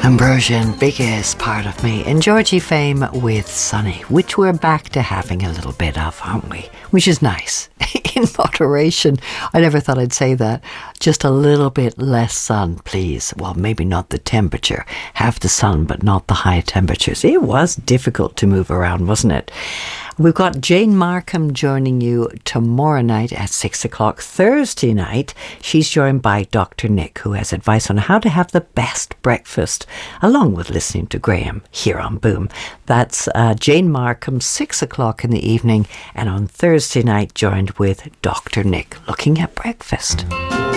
Conversion, biggest part of me. And Georgie Fame with Sunny, which we're back to having a little bit of, aren't we? Which is nice. In moderation. I never thought I'd say that. Just a little bit less sun, please. Well, maybe not the temperature. Have the sun, but not the high temperatures. It was difficult to move around, wasn't it? We've got Jane Markham joining you tomorrow night at 6 o'clock. Thursday night, she's joined by Dr. Nick, who has advice on how to have the best breakfast, along with listening to Graham here on Boom. That's Jane Markham, 6 o'clock in the evening, and on Thursday night, joined with Dr. Nick, looking at breakfast.